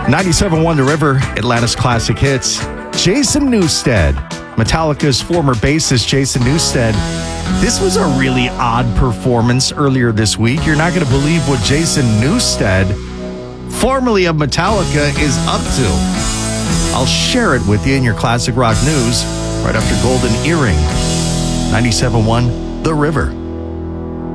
97.1 The River, Atlanta's classic hits. Jason Newsted, Metallica's former bassist Jason Newsted. This was a really odd performance earlier this week. You're not going to believe what Jason Newsted, formerly of Metallica, is up to. I'll share it with you in your classic rock news right after Golden Earring. 97.1 The River.